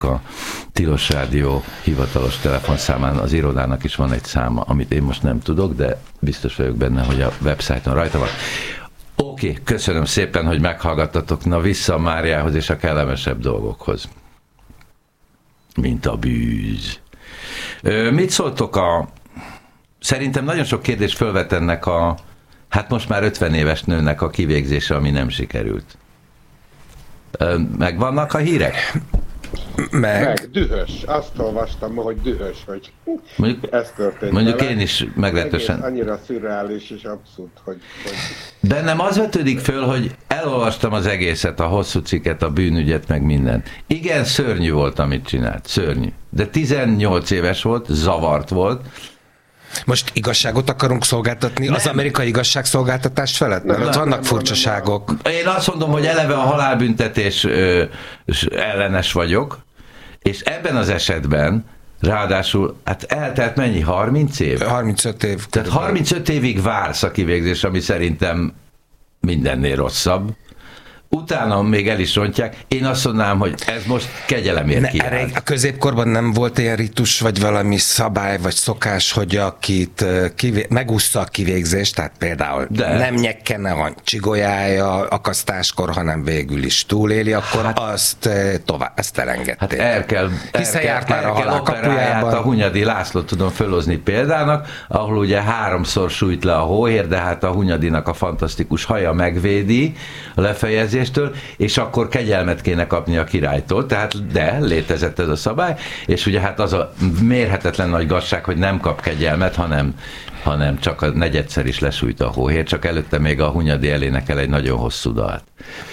a Tilos Rádió hivatalos telefonszámán az irodának is van egy száma, amit én most nem tudok, de biztos vagyok benne, hogy a websájton rajta van. Oké, köszönöm szépen, hogy meghallgattatok. Na, vissza Máriához és a kellemesebb dolgokhoz. Mint a bűz. Mit szóltok Szerintem nagyon sok kérdést fölvetennek hát most már 50 éves nőnek a kivégzése, ami nem sikerült. Megvannak a hírek? Meg dühös. Azt olvastam ma, hogy dühös, hogy ez történt. Mondjuk vele. Én is meglehetősen. Annyira szürreális és abszurd, hogy... Bennem az vetődik föl, hogy elolvastam az egészet, a hosszú cikket, a bűnügyet, meg minden. Igen, szörnyű volt, amit csinált. Szörnyű. De 18 éves volt, zavart volt. Most igazságot akarunk szolgáltatni az amerikai igazságszolgáltatás felett? Mert ott vannak furcsaságok. Én azt mondom, hogy eleve a halálbüntetés ellenes vagyok, és ebben az esetben ráadásul, hát eltelt mennyi? 30 év? 35 év. Tehát 35 évig vársz a kivégzés, ami szerintem mindennél rosszabb. Utána még el is rontják. Én azt mondanám, hogy ez most kegyelemért kiállt. A középkorban nem volt ilyen ritus, vagy valami szabály, vagy szokás, hogy akit megúszta a kivégzést, tehát például nem nyekkene a csigolyája akasztáskor, hanem végül is túléli, akkor ezt elengedték. Hát Hiszen járt már a halál kapujában. A Hunyadi Lászlót tudom fölhozni példának, ahol ugye 3-szor sújt le a hóhér, de hát a Hunyadinak a fantasztikus haja megvédi a lefejezést, és akkor kegyelmet kéne kapni a királytól, de létezett ez a szabály, és ugye hát az a mérhetetlen nagy gazság, hogy nem kap kegyelmet, hanem csak a negyedszer is lesújt a hóhér, csak előtte még a Hunyadi elénekel egy nagyon hosszú dalt.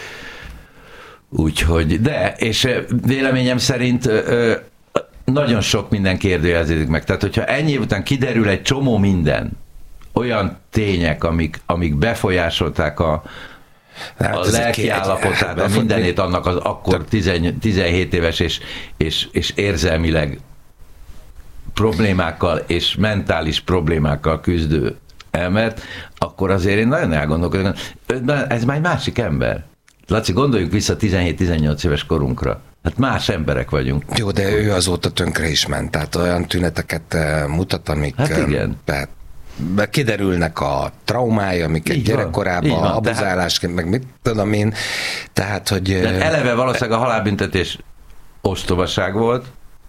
Úgyhogy, és véleményem szerint nagyon sok minden kérdőjeleződik meg. Tehát, hogyha ennyi év után kiderül egy csomó minden, olyan tények, amik befolyásolták a lelki állapotát, mindenét annak az akkor 17 éves és érzelmileg problémákkal és mentális problémákkal küzdő embert, akkor azért én nagyon elgondolkodom, ez már egy másik ember. Laci, gondoljuk vissza 17-18 éves korunkra. Hát más emberek vagyunk. Jó, de ő azóta tönkre is ment, tehát olyan tüneteket mutat, amik... Hát igen. Kiderülnek a traumája, amiket gyerekkorában, abuzálásként, meg mit tudom én. Tehát, hogy... Eleve valószínűleg a halálbüntetés ostobaság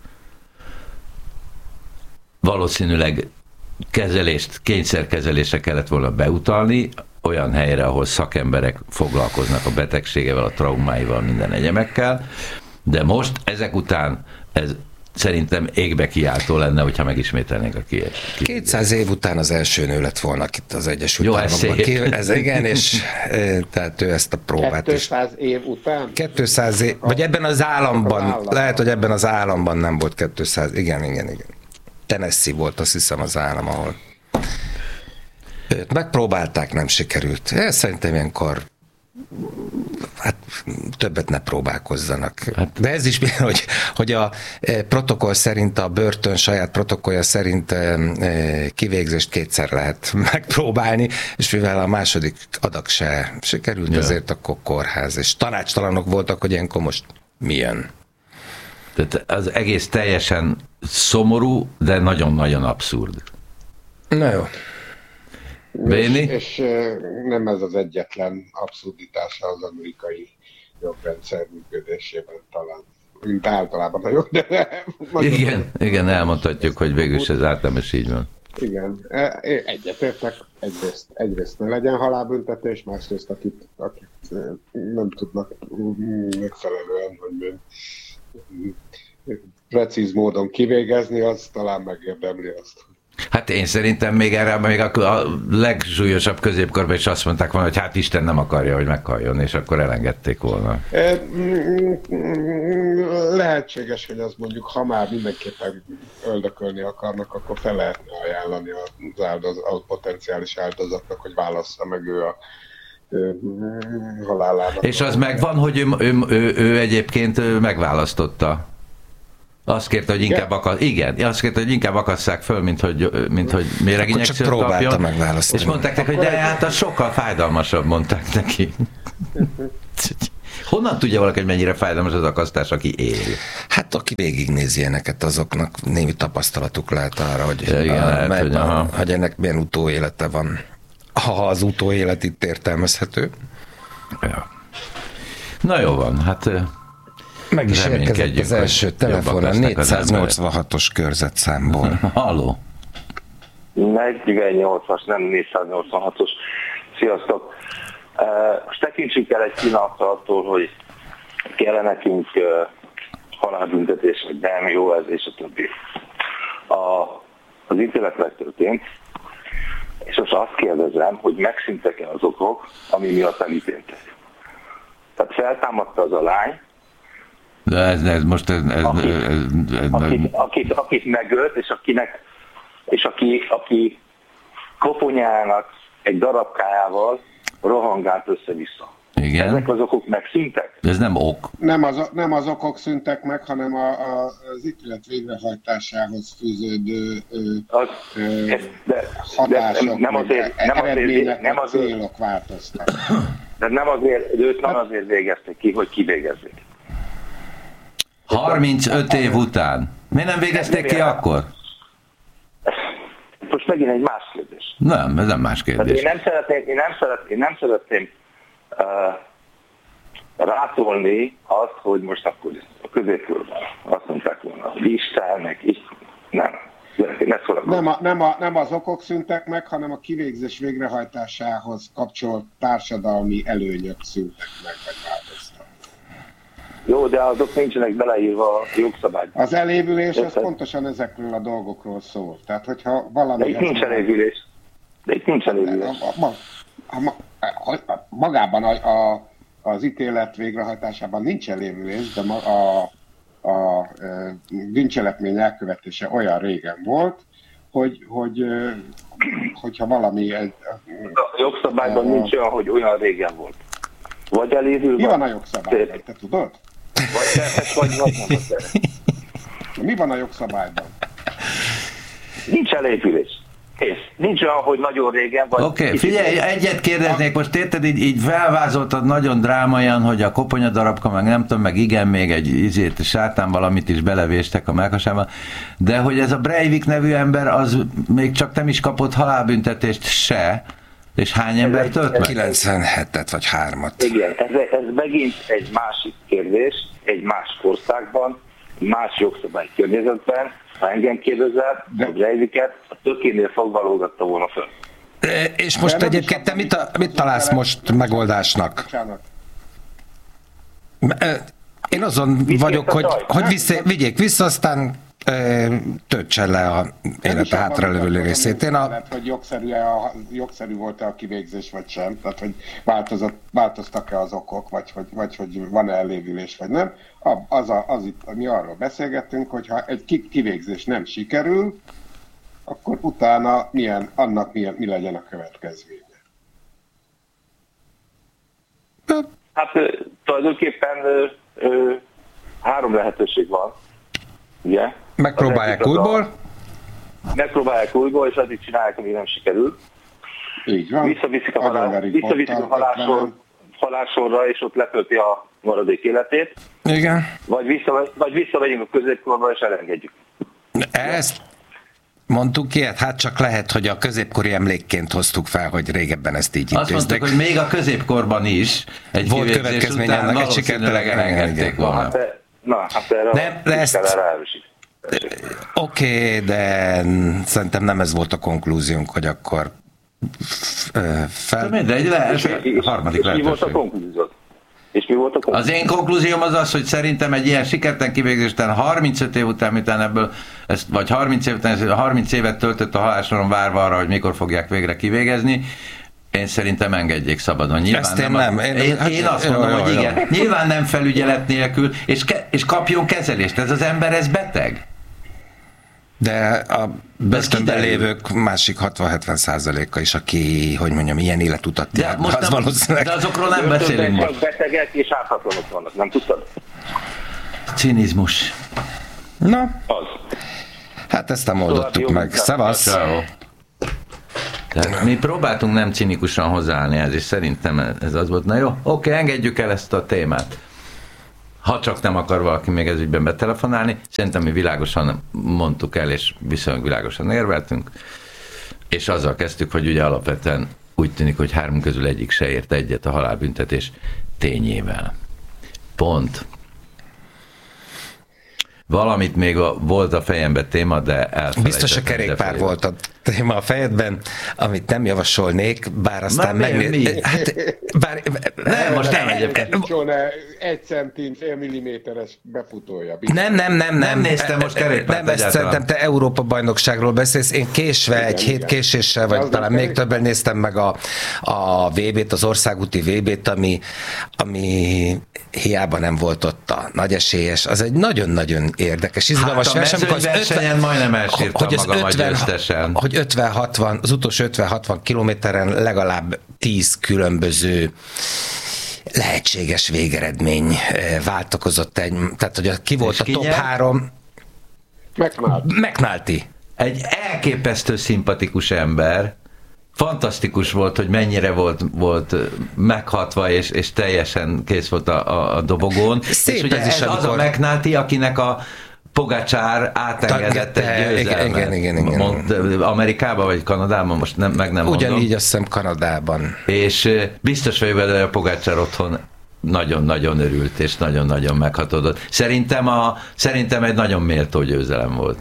volt. Valószínűleg kényszerkezelésre kellett volna beutalni, olyan helyre, ahol szakemberek foglalkoznak a betegségevel, a traumáival, minden egyebekkel. De most, ezek után ez szerintem égbe kiáltó lenne, hogyha megismételnénk a 200 év után az első nő lett volna itt az Egyesült Államokban. Ez igen, és tehát ő ezt a próbát 200 év után? 200 év, vagy ebben az államban, lehet, hogy ebben az államban nem volt 200, igen. Tennessee volt, azt hiszem, az állam, ahol őt megpróbálták, nem sikerült. Szerintem ilyenkor többet ne próbálkozzanak. De ez is, hogy a protokoll szerint, a börtön saját protokollja szerint kivégzést 2-szer lehet megpróbálni, és mivel a második adag se sikerült, ezért akkor kórház. És tanácstalanok voltak, hogy ilyenkor most mi jön. Tehát az egész teljesen szomorú, de nagyon-nagyon abszurd. Na jó. És nem ez az egyetlen abszurditása az amerikai jogrendszer működésében talán, mint általában a jog, de... Igen, elmondhatjuk, hogy végül is ez általában is így van. Igen, egyetértek, egyrészt ne legyen halálbüntetés, másrészt akit nem tudnak megfelelően, hogy precíz módon kivégezni, az talán megérdemli azt. Hát én szerintem még a legsúlyosabb középkorban is azt mondták volna, hogy hát Isten nem akarja, hogy meghalljon, és akkor elengedték volna. Lehetséges, hogy az mondjuk, ha már mindenképpen öldökölni akarnak, akkor fel lehetne ajánlani a potenciális áldozatnak, hogy válassza meg ő a halálának. És az megvan, hogy ő egyébként megválasztotta. Azt kérte, hogy inkább akasszák föl, mint hogy méreginjekciót kapjon. És mondták neki, hogy de hát az sokkal fájdalmasabb, mondták neki. Honnan tudja valaki, hogy mennyire fájdalmas az akasztás, aki él? Hát aki végignézi ilyeneket, azoknak némi tapasztalatuk lehet arra, hogy, hogy ennek milyen utóélete van. Ha az utóélet itt értelmezhető. Ja. Na jó van, hát meg is érkezett az első telefon a 486-os körzetszámból. Halló? 48-as, nem 486-os. Sziasztok! Most tekintsünk el egy pillanatra attól, hogy kell nekünk halálbüntetés, vagy nem, jó ez, és a többi. Az ítélet megtörtént, és most azt kérdezem, hogy megszűntek-e az okok, ami miatt elítéltek. Tehát feltámadta az a lány, de ez most... akit megölt, és aki koponyának egy darabkájával rohangált össze-vissza. Igen. Ezek az okok megszűntek? Ez nem ok. Nem az okok szűntek meg, hanem az ítélet végrehajtásához fűződő hatások, eredmények, célok változtak. De őt nem azért végezték ki, hogy kivégezzék. 35 év után. Miért nem végezték ki akkor? Most megint egy más kérdés. Nem, ez nem más kérdés. Én nem szeretném rátolni azt, hogy most akkor a középkörben azt mondták volna, hogy Istennek is. Nem az okok szűntek meg, hanem a kivégzés végrehajtásához kapcsolt társadalmi előnyök szűntek meg, vagy változtak. Jó, de azok nincsenek beleírva a jogszabályban. Az elévülés az pontosan ezekről a dolgokról szól. Tehát, hogyha valami... De itt nincs elévülés. Magában az ítélet végrehajtásában nincs elévülés, de a bűncselekmény elkövetése olyan régen volt, hogyha valami... A jogszabályban nincs olyan, hogy olyan régen volt. Vagy elévül... Mi van a jogszabályban, te tudod? Vagy terhes, vagy nem a terhes. Mi van a jogszabályban? Nincs elévülés. Kész. Nincs olyan, hogy nagyon régen vagy... Oké, figyelj, egyet kérdeznék, most érted, így felvázoltad nagyon drámaian, hogy a koponyadarabka, meg nem tudom, meg igen, még egy sátán valamit is belevéstek a mellkasába, de hogy ez a Breivik nevű ember, az még csak nem is kapott halálbüntetést se, és hány ember tölt meg? 97-et vagy 3-at. Igen, ez megint egy másik kérdés, egy más országban, más jogszabály környezetben. Ha engem kérdezel, a Breiviket a tökénél fogva lógatta volna föl. És most egyébként te mit találsz most megoldásnak? Én azon vagyok, hogy vigyék vissza, aztán töltsen le a élete hátralévő részét. Hogy jogszerű volt-e a kivégzés, vagy sem, tehát hogy változtak-e az okok, vagy hogy van-e elévülés, vagy nem. Mi arról beszélgettünk, hogyha egy kivégzés nem sikerül, akkor utána mi legyen a következménye. Hát tulajdonképpen 3 lehetőség van. Ugye? Megpróbálják újból. Megpróbálják újból, és addig csinálják, amíg nem sikerül. Így van. Visszaviszik a halálsorra, és ott letölti a maradék életét. Igen. Vagy visszamegyünk a középkorba, és elengedjük. Ezt mondtuk ilyet? Hát csak lehet, hogy a középkori emlékként hoztuk fel, hogy régebben ezt így intéztek. Azt mondtuk, hogy még a középkorban is egy volt következmény ennek, egy sikertelen elengedték volna. Hát erre Oké, de szerintem nem ez volt a konklúziónk, hogy akkor mindegy, harmadik lehetőség. Mi volt a konklúzió? És mi volt a konklúzió? Az én konklúzióm az, hogy szerintem egy ilyen sikertelen kivégzés után 35 év után, miután ebből, vagy 30 év után, 30 évet töltött a halálsoron várva arra, hogy mikor fogják végre kivégezni, én szerintem engedjék szabadon. Nyilván ezt én nem. Én azt mondom, hogy igen. Nyilván nem felügyelet nélkül, és kapjon kezelést. Ez az ember, ez beteg. De a börtönben lévők másik 60-70%-a is, aki, hogy mondjam, ilyen életutat jár, az valószínűleg... De azokról nem beszélünk most. Csak betegek és ártatlanok vannak, nem tudtad? Cinizmus. Na, az. hát ezt nem oldottuk meg. Szevasz! Ciao. Tehát mi próbáltunk nem cinikusan hozzáállni ez, és szerintem ez az volt. Na jó, oké, engedjük el ezt a témát. Ha csak nem akar valaki még ez ügyben betelefonálni, szerintem mi világosan mondtuk el, és viszonylag világosan érveltünk, és azzal kezdtük, hogy ugye alapvetően úgy tűnik, hogy 3 közül egyik se ért egyet a halálbüntetés tényével. Pont. Valamit még volt a fejemben téma, de elfelejtettem. Biztos a kerékpár volt a téma a fejedben, amit nem javasolnék, bár aztán most nem egyébként. Egy centim, fél milliméteres befutója. Nem néztem most kerékpárt. Nem, ezt szerintem te Európa-bajnokságról beszélsz. Én késve, egy hét késéssel, vagy talán még többen néztem meg a VB-t, az országúti VB-t, ami hiába nem volt ott a nagy esélyes. Az egy nagyon-nagyon érdekes, izgalmas verseny, amikor versenyen majdnem elsírtam magam a győztesen. Hogy 50-60, az utolsó 50-60 kilométeren legalább 10 különböző lehetséges végeredmény váltakozott tehát hogy ki volt a top 3? McNulty. Egy elképesztő szimpatikus ember, fantasztikus volt, hogy mennyire volt meghatva, és teljesen kész volt a dobogón. Szép és ugye ez az a McNulty, akinek a Pogacsár átengedett egy győzelmet. Igen. Amerikában vagy Kanadában, most nem mondom. Ugyanígy azt hiszem Kanadában. És biztos vagyok vele, hogy a Pogacsár otthon nagyon-nagyon örült, és nagyon-nagyon meghatódott. Szerintem egy nagyon méltó győzelem volt.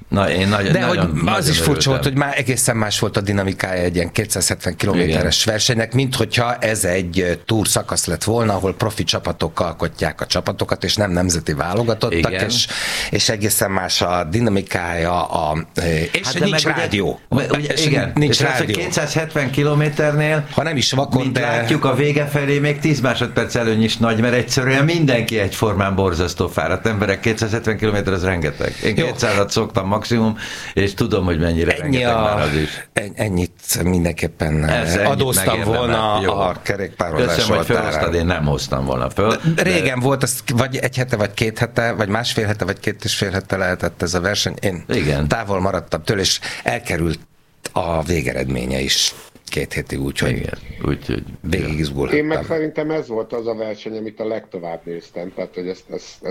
Az is furcsa volt, hogy már egészen más volt a dinamikája egy ilyen 270 kilométeres versenynek, mint hogyha ez egy túr szakasz lett volna, ahol profi csapatok alkotják a csapatokat, és nem nemzeti válogatottak, és egészen más a dinamikája, és nincs rádió. Nincs rádió. 270 kilométernél, ha nem is vakon, mint látjuk, a vége felé még 10 másodperc előny is nagy, mert egyszerűen mindenki egyformán borzasztó fáradt emberek. 270 kilométer az rengeteg. Én 200-at szoktam maximum, és tudom, hogy mennyire rengeteg már az is. Ennyit mindenképpen adóztam volna a kerékpározás. Köszönöm, hogy felhoztad, én nem hoztam volna föl. Régen volt, az vagy egy hete, vagy 2 hete, vagy másfél hete, vagy 2,5 hete lehetett ez a verseny. Én távol maradtam tőle, és elkerült a végeredménye is 2 hétig, úgyhogy végig izgulhattam. Én meg szerintem ez volt az a verseny, amit a legtovább néztem, tehát hogy ezt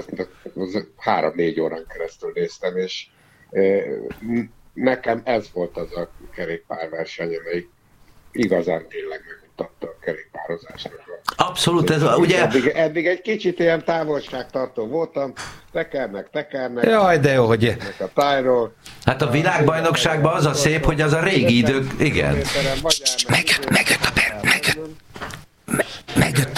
3-4 órán keresztül néztem, és nekem ez volt az a kerékpárverseny, amelyik igazán tényleg megmutatta a kerékpározásnak. Abszolút, ez ugye... Eddig egy kicsit ilyen távolságtartó voltam, tekernek. Jaj, de jó, hogy... A tájról. Hát a világbajnokságban az a szép, hogy az a régi idők... Igen. Megjött.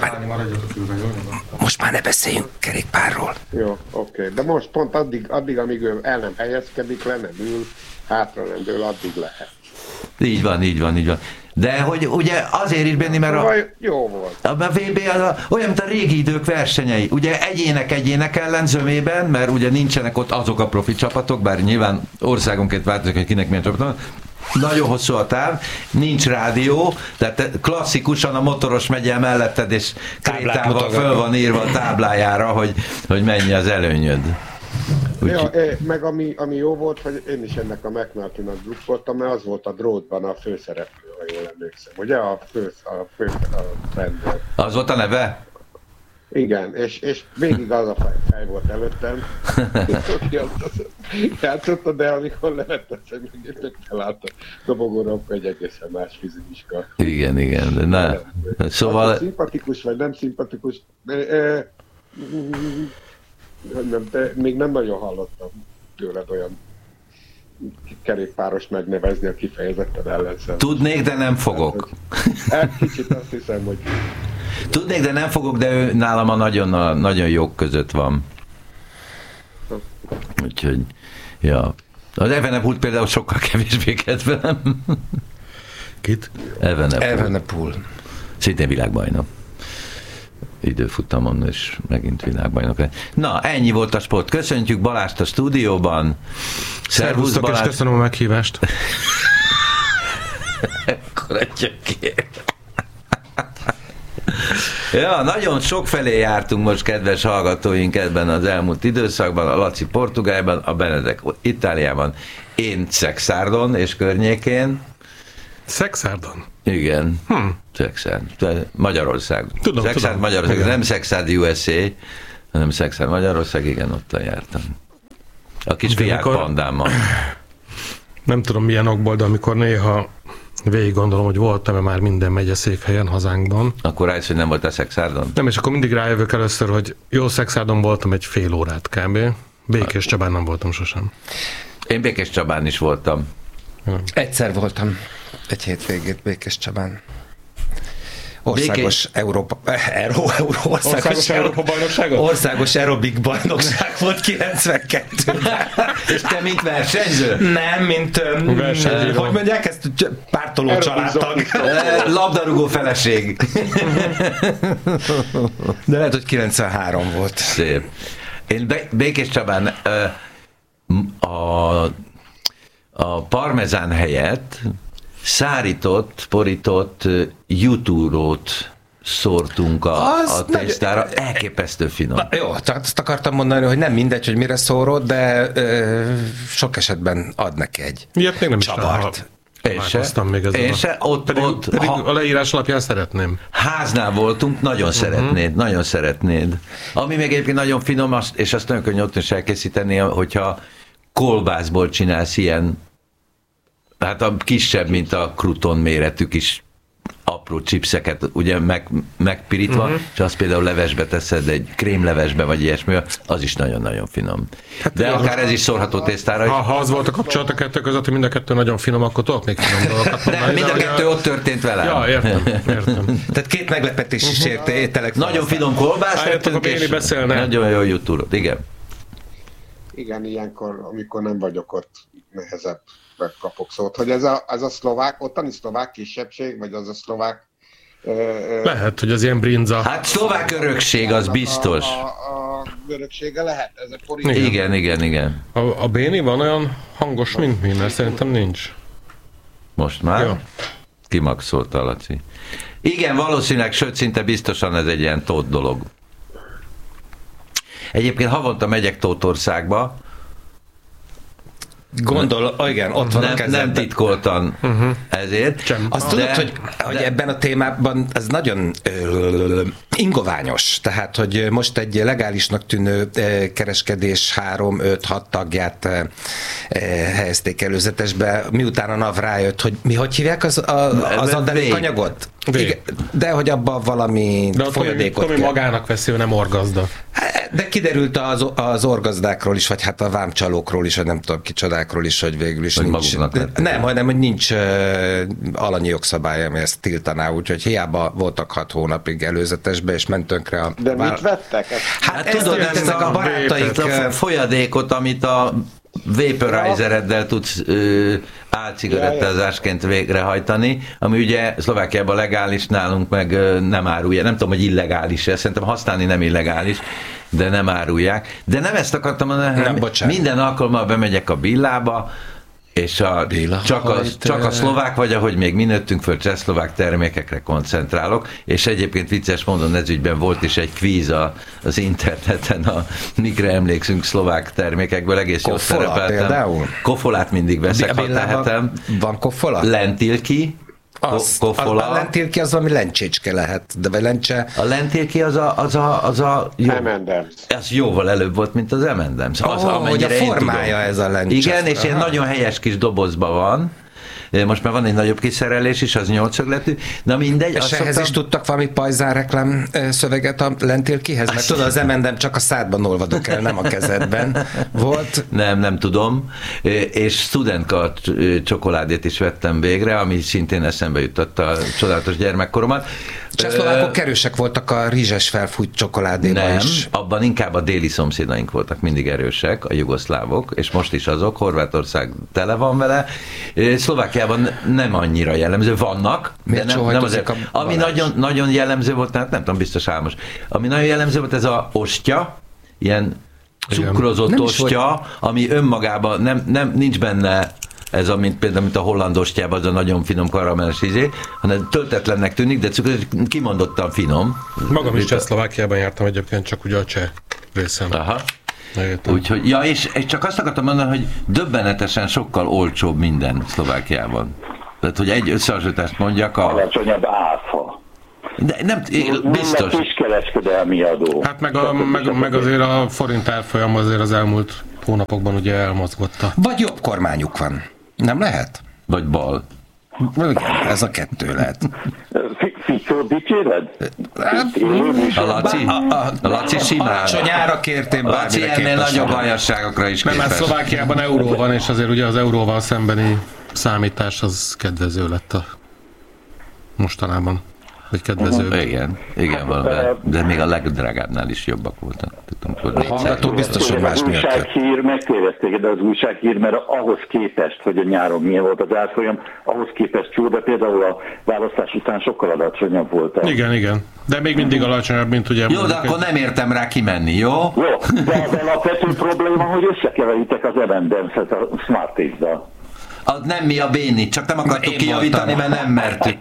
Most már ne beszéljünk kerékpárról. Jó, oké. De most pont addig, amíg ő el nem helyezkedik, le nem ül, hátra nem dől, addig lehet. Így van. De hogy ugye azért is benni, mert jó volt. A VB olyan, mint a régi idők versenyei. Ugye egyének ellen zömében, mert ugye nincsenek ott azok a profi csapatok, bár nyilván országonként változik, hogy kinek milyen csapatok. Nagyon hosszú a táv, nincs rádió, tehát klasszikusan a motoros megy el melletted, és krétával föl van írva a táblájára, hogy mennyi az előnyöd. Ja, meg ami jó volt, hogy én is ennek a McNulty-nak drukkoltam, mert az volt a drótban a főszereplő, ha jól emlékszem. Ugye a rendőr. Az volt a neve? Igen, és végig az a fej volt előttem. Játszottad, de amikor levettem, hogy felállt a dobogóra, akkor egy egészen más fizika. Igen. Na, szóval... Hát, szimpatikus vagy nem szimpatikus, még nem nagyon hallottam tőled olyan kerékpáros megnevezni, a kifejezetten ellenszer. Tudnék, de nem fogok. Kicsit azt hiszem, hogy... Tudnék, de nem fogok, de ő nálam a nagyon jók között van. Úgyhogy, ja. Az Evenepoel például sokkal kevésbé kedvelem. Kit? Evenepoel. Szintén világbajnok. Időfutamon, és megint világbajnok. Na, ennyi volt a sport. Köszöntjük Balást a stúdióban. Szervusz Balázs. És köszönöm a meghívást. Ekkora gyökér. Ja, nagyon sokfelé jártunk most, kedves hallgatóink, ebben az elmúlt időszakban, a Laci Portugáliában, a Benedek Itáliában, én Szexárdon és környékén, Szexárdon? Igen. Szexárd. Magyarország. Tudom. Magyarország. Igen. Nem Szexárd USA, hanem Szexárd Magyarország. Igen, ott jártam. A kis fiák pandámmal. Nem tudom milyen okból, de amikor néha végig gondolom, hogy voltam-e már minden megyeszékhelyen hazánkban. Akkor rájössz, hogy nem voltál Szexárdon? Nem, és akkor mindig rájövök először, hogy jó, Szexárdon voltam egy fél órát kb. Békés Csabán nem voltam sosem. Én Békés Csabán is voltam. Egyszer voltam egy hétvégét Békés Csabán. Országos Európa bajnokságot? Országos aerobik bajnokság volt 92-ben. És te mint versenyző? Nem, mint hogy mondják ezt, pártoló családtag. Labdarúgó feleség. De lehet, hogy 93 volt. Szép. Én Békés Csabán a parmezán helyett szárított, porított jutúrót szórtunk a tésztára. Elképesztő finom. Jó, csak azt akartam mondani, hogy nem mindegy, hogy mire szórod, de sok esetben ad neki egy csavart. Én se. Pedig a leírás alapján szeretném. Háznál voltunk, nagyon szeretnéd. Ami még egyébként nagyon finom, és azt nagyon könnyű ott is elkészíteni, hogyha kolbászból csinálsz ilyen, hát a kisebb, mint a kruton méretű kis apró chipseket, ugye megpirítva, és azt például levesbe teszed, egy krémlevesbe, vagy ilyesmi, az is nagyon-nagyon finom. Hát de akár ez is szórható tésztára. Ha az volt a kapcsolat a kettő között, hogy mind a kettő nagyon finom, akkor tudok még finom dolgokat mondani. Nem, mind a kettő ott történt velem. Ja, értem. Tehát két meglepetés is érte ételek. Nagyon finom kolbász tettünk, és nagyon jó jutúrot. Igen. Igen, ilyenkor, amikor nem vagyok ott, nehezebb kapok szót, hogy ez a szlovák, ottani szlovák kisebbség, vagy az a szlovák... Lehet, hogy az ilyen brinza. Hát szlovák örökség, az biztos. A öröksége lehet, ez a porin. Igen. A béni van olyan hangos, mint mi, mert szerintem nincs. Most már? Jó. Kimaxolta a Laci. Igen, valószínűleg, sőt, szinte biztosan ez egy ilyen Tóth dolog. Egyébként havonta megyek Tóthországba. Igen, ott van a kezedben. Nem titkoltan ezért. Azt tudod, hogy ebben a témában ez nagyon ingoványos. Tehát, hogy most egy legálisnak tűnő kereskedés 3-5-6 tagját helyezték előzetesbe, miután a NAV rájött, hogy hogy hívják az adalékanyagot? De hogy abban valami folyadékot Tomi magának veszi, nem orgazda. De kiderült az orgazdákról is, vagy hát a vámcsalókról is, vagy nem tudom kicsodákról is, hogy végül is nincs. Nem, hanem hogy nincs alanyi jogszabály, ami ezt tiltaná, úgyhogy hiába voltak 6 hónapig előzetesbe, és ment tönkre a... De mit vettek? Hát tudod, ezt a barátaik folyadékot, amit a vaporizereddel tudsz álcigarettázásként végrehajtani, ami ugye Szlovákiában legális, nálunk meg nem árulja. Nem tudom, hogy illegális-e, szerintem használni nem illegális, de nem árulják. De nem ezt akartam mondani, minden alkalommal bemegyek a Billába, és csak a szlovák, vagy ahogy még mi nőttünk föl, csehszlovák termékekre koncentrálok, és egyébként vicces módon ez ügyben volt is egy kvíz az interneten, mikre emlékszünk szlovák termékekből, egész jól szerepeltem. Például? Kofolát mindig veszek, ha tehetem. Van kofola? Lentilki. Kofola. A lentilki az valami lencsécske lehet, de vagy lencse... A lentilki az a jó. M&M's. Az jóval előbb volt, mint az M&M's. Hogy a formája ez a lencse. Igen, és ilyen nagyon helyes kis dobozban van. Most már van egy nagyobb kiszerelés is, az 8-szögletű. Na mindegy. És ehhez is tudtak valami pajzán reklám szöveget a lentilkihez? Mert tudod, az M&M csak a szádban olvadok el, nem a kezedben volt. Nem tudom. És Studentka csokoládét is vettem végre, ami szintén eszembe jutott a csodálatos gyermekkoromat. Csehszlovákok erősek voltak a rizses felfújt csokoládéban is. Abban inkább a déli szomszédaink voltak mindig erősek, a jugoszlávok, és most is azok. Horvátország tele van vele. Szlovákiában nem annyira jellemző, vannak, de nem azért. Ami nagyon jellemző volt, hát nem tudom, biztos álmos. Ami nagyon jellemző volt, ez a ostya, ilyen cukrozott ostya, ami önmagában nincs benne ez például mint a holland ostyában, az a nagyon finom karamelles ízé, hanem töltetlennek tűnik, de kimondottan finom. Magam is Csehszlovákiában jártam egyébként, csak ugye a cseh részen. Aha. Úgyhogy, és csak azt akartam mondani, hogy döbbenetesen sokkal olcsóbb minden Szlovákiában. Tehát, hogy egy összehasonlítást mondjak alacsonyabb áfa. De nem, biztos. Minden kiskereskedelmi adó. Hát meg azért a forint árfolyam azért az elmúlt hónapokban ugye elmozgotta. Vagy jobb kormányuk van. Nem lehet? Vagy bal. Igen, ez a kettő lehet. Ficó dicséred? A Laci simán. Alacsony ára kértém, Laci ennél nagyobb hanyasságokra is Nem, képes. mert Szlovákiában euró van, és azért ugye az euróval szembeni számítás az kedvező lett a mostanában. Vagy kedvező. Igen, valami, de még a legdrágábbnál is jobbak voltak. A hallgató biztos, hogy más miatt. Az újsághír megtéveszték, de az újsághír, mert ahhoz képest, hogy a nyáron milyen volt az árfolyam, ahhoz képest jó, de például a választás után sokkal alacsonyabb volt. Igen. De még mindig alacsonyabb, mint ugye... Jó, de akkor nem értem rá kimenni, jó? Jó, de az alapvető probléma, hogy összekeveritek az M&M's-et a Smarties-dal. Az nem mi a béni, csak nem akartuk kijavítani, mert nem mertük.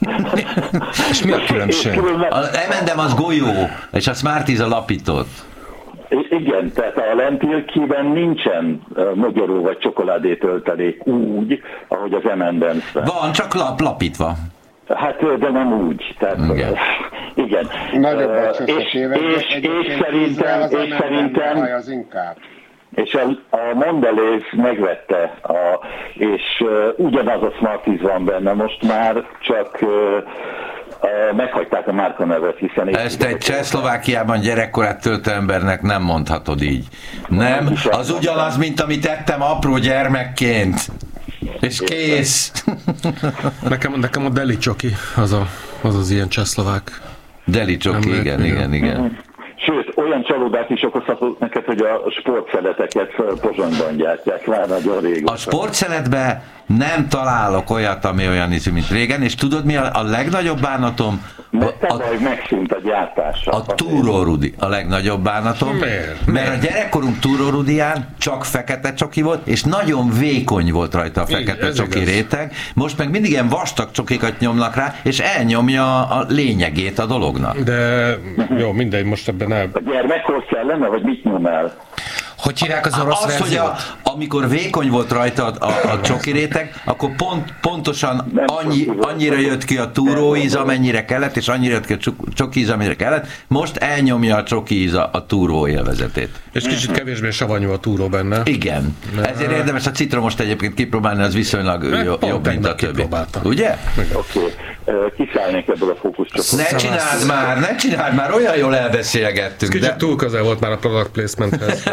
És mi a különbség? Az M&M az golyó, és a Smarties a lapított. Igen, tehát a lentilkében nincsen mogyoró vagy csokoládétöltelék úgy, ahogy az M&M's-ben. Van, csak lapítva. Hát, de nem úgy. Tehát, igen. Nagyobb a és szerintem az inkább. És a Mondelez megvette, és ugyanaz a Smarties van benne most már, csak meghagyták a márkanevet, hiszen... Ezt egy Csehszlovákiában gyerekkorát töltő embernek nem mondhatod így. Nem, az ugyanaz, mint amit ettem apró gyermekként. És kész. Nekem a Deli Csoki, az ilyen csehszlovák. Deli Csoki, igen. Sőt, olyan csalódát is okozhatott neked, hogy a sportszeleteket Pozsonyban gyártják már nagyon régóta. A sportszeletben nem találok olyat, ami olyan ízű, mint régen, és tudod mi a legnagyobb bánatom? Megszűnt a gyártása. A Túró Rudi a legnagyobb bánatom. Mert a gyerekkorunk Túró Rudián csak fekete csoki volt, és nagyon vékony volt rajta a fekete csoki réteg. Most meg mindig ilyen vastag csokikat nyomnak rá, és elnyomja a lényegét a dolognak. De jó, mindegy, most ebben el... A gyermekhoz kellene, vagy mit nyom el? Hogy hívják az orosz verziót? Hogy amikor vékony volt rajta a csoki réteg, akkor pontosan annyira jött ki a túró íz, amennyire kellett, és annyira jött ki a csoki íz, amennyire kellett. Most elnyomja a csoki íz a túró élvezetét. És kicsit kevésbé savanyú a túró benne. Igen. Ezért érdemes a citromost egyébként kipróbálni, az viszonylag jobb, mint a többi. Ugye? Oké. Kiszállnék ebből a fókuszcsoportból. Ne csináld már, olyan jól elbeszélgettünk. Ez kicsit túl közel volt már a product placementhez.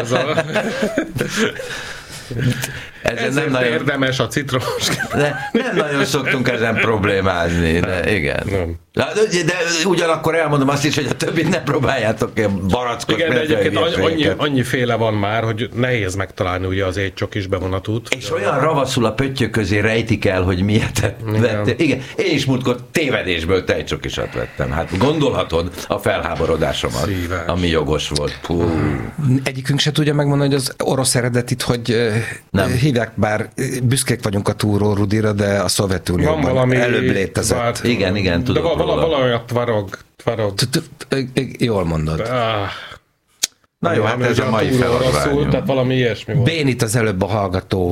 Ez nem nagyon érdemes a citromos. Nem nagyon szoktunk ezen problémázni, de igen. Nem. De ugyanakkor elmondom azt is, hogy a többit ne próbáljátok ilyen barackot. Igen, de egyébként annyi féle van már, hogy nehéz megtalálni ugye az étcsokis bevonatút. És olyan ravaszul a pöttyök közé rejtik el, hogy miért vettél. Igen, én is múltkor tévedésből tejcsokisat vettem. Hát gondolhatod a felháborodásomat, szíves, ami jogos volt. Egyikünk se tudja megmondani, hogy az orosz eredetit, hogy nem hívják, bár büszkék vagyunk a Túró Rudira, de a Szovjetunióban előbb létezett. Igen, tudom. De valami a tvarog. Jól mondod. Na jó, hát ez a mai feladványunk. Tehát valami ilyesmi volt. Bénit az előbb a hallgató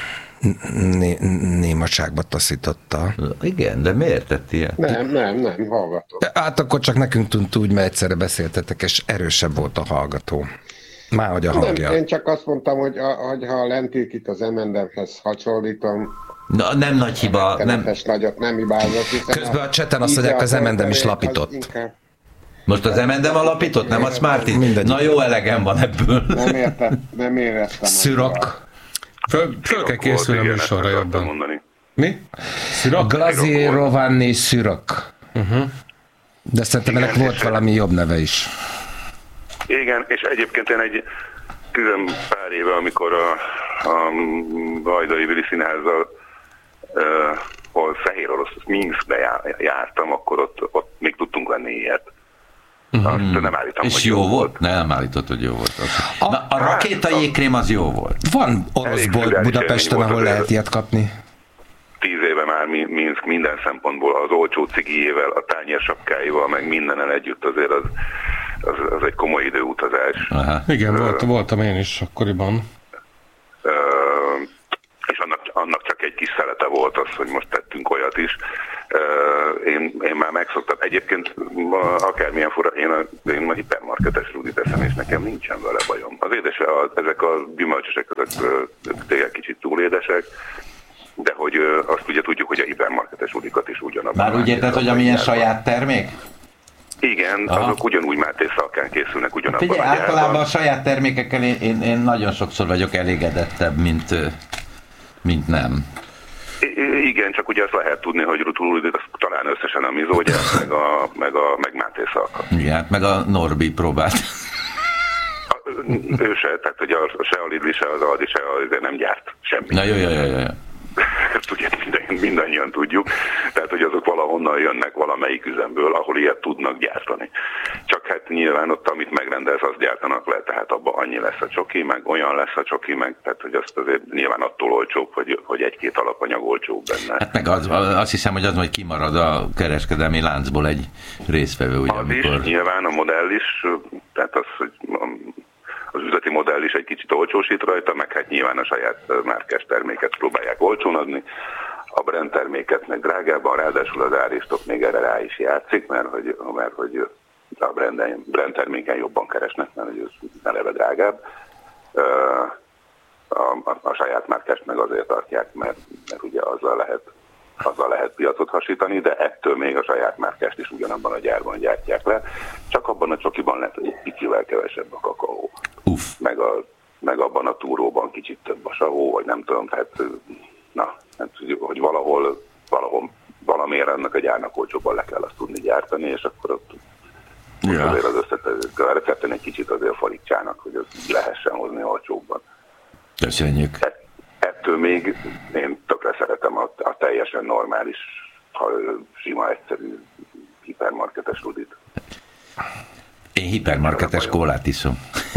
némaságba taszította. Igen, de miért tett ilyen? Nem, hallgató. Hát akkor csak nekünk tűnt úgy, mert egyszerre beszéltetek, és erősebb volt a hallgató. Márhogy a hangja. Nem, én csak azt mondtam, hogy ha a lentilkit az M&M-hez hasonlítom, nem nagy hiba. Nagyot nem hibázott. Közben a cseten azt mondják, az M&M is lapított. Most az M&M alapított, nem a Smarties? Na jó, elegem van ebből. Nem éreztem. Szürok. Föl kell készülni a műsorra jobban. Mi? Szürok? Glazírovanni szürok. De szerintem ennek volt valami jobb neve is. Igen, és egyébként én egy 10 pár éve, amikor a Vajdai Vili Színházzal hol Fehér Orosz, Minskbe jártam, akkor ott még tudtunk venni ilyet. Azt nem állítom, és hogy jó volt? Nem állított, hogy jó volt. A rakéta jégkrém az jó volt. Van oroszbolt Budapesten, ahol lehet ilyet kapni. 10 éve már Minsk minden szempontból az olcsó cigijével, a tányérsapkáival, meg mindennel együtt azért az egy komoly időutazás. Igen, voltam én is akkoriban. És annak csak egy kis szelete volt az, hogy most tettünk olyat is. Én már megszoktam. Egyébként akármilyen fura, én a hipermarketes Rudit eszem, és nekem nincsen vele bajom. Az édes, ezek a gyümölcsösek, ezek tényleg kicsit túlédesek, de hogy azt ugye tudjuk, hogy a hipermarketes Rudikat is ugyanabban. Már úgy érted, hogy amilyen saját termék? Igen, azok ugyanúgy Máté Szalkán készülnek ugyanabban Figyelj, a gyárban. általában a saját termékekkel én nagyon sokszor vagyok elégedettebb, mint nem. Igen, csak ugye azt lehet tudni, hogy Rudit talán összesen a Mizógyár, meg Máté Szalka. Igen, meg a Norbi próbált. Ő se, tehát hogy se a Lidl, se az Aldi, se nem gyárt semmit. Na jó. Ezt ugye mindannyian tudjuk, tehát hogy azok valahonnan jönnek valamelyik üzemből, ahol ilyet tudnak gyártani. Csak hát nyilván ott, amit megrendelsz, azt gyártanak le, tehát abban annyi lesz a csoki, meg olyan lesz a csoki, meg tehát hogy azt azért nyilván attól olcsóbb, hogy egy-két alapanyag olcsóbb benne. Hát meg azt hiszem, hogy az majd kimarad a kereskedelmi láncból egy résztvevő, ugye, az amikor... is, nyilván a modell is, tehát az, hogy az üzleti modell is egy kicsit olcsósít rajta, meg hát nyilván a saját márkás terméket próbálják olcsón adni, a brand terméket meg drágában, ráadásul az áristok még erre rá is játszik, mert hogy a brand terméken jobban keresnek, mert hogy ez eleve drágább. A saját márkást meg azért tartják, mert ugye azzal lehet piacot hasítani, de ettől még a saját márkást is ugyanabban a gyárban gyártják le, csak abban a csokiban lehet, hogy egy picivel kevesebb a kakaó. Meg abban a túróban kicsit több a savó, vagy nem tudom, tehát hogy valahol valamiért ennek a gyárnak olcsóban le kell azt tudni gyártani, és akkor ott azért az összetevők a recepten egy kicsit azért farítsának, hogy az lehessen hozni olcsóbban. Köszönjük. Ettől még én tökre szeretem a teljesen normális, sima, egyszerű hipermarketes Rudit. Én hipermarketes kólát iszom.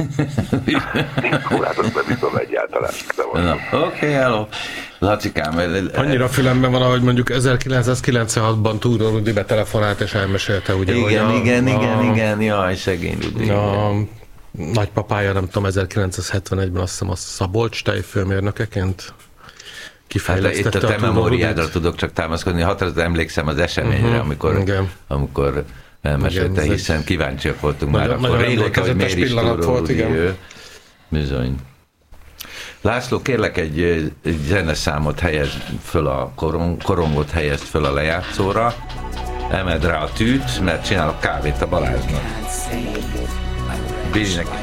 Kólát azt nem iszom egyáltalán. Oké, hello. Lacikám. Annyira fülemben van, ahogy mondjuk 1996-ban Túró Rudi betelefonált és elmesélte, ugye, igen, jaj, szegény Rudi. A nagypapája, nem tudom, 1971-ben azt hiszem a Szabolcs tejfőmérnökeként kifejlesztette itt a te memóriádra tudok csak támaszkodni. Határozat emlékszem az eseményre, amikor elmesélte, hiszen kíváncsiak voltunk már akkor régóta, hogy miért is Túró Rudi ő. Bizony. László, kérlek egy zeneszámot helyezd föl a korongot helyezd föl a lejátszóra, emeld rá a tűt, mert csinálok kávét a Balázsnak. Billynek